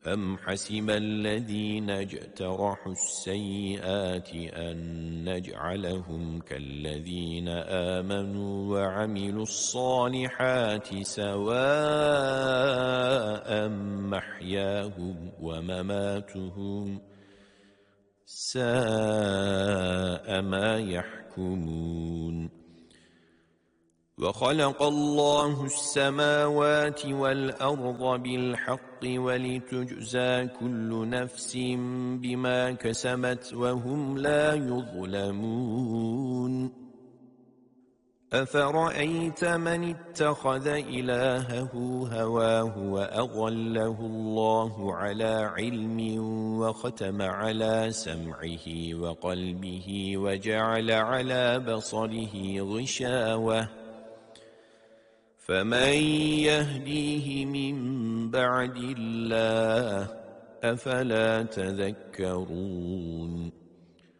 أم حسب الذين اجترحوا السيئات أن نجعلهم كالذين آمنوا وعملوا الصالحات سواء محياهم ومماتهم ساء ما يحكمون وخلق الله السماوات والأرض بالحق ولتجزى كل نفس بما كسبت وهم لا يظلمون أفرأيت من اتخذ إلهه هواه وأضله الله على علم وختم على سمعه وقلبه وجعل على بصره غشاوة فمن يهديه من بعد الله أفلا تذكرون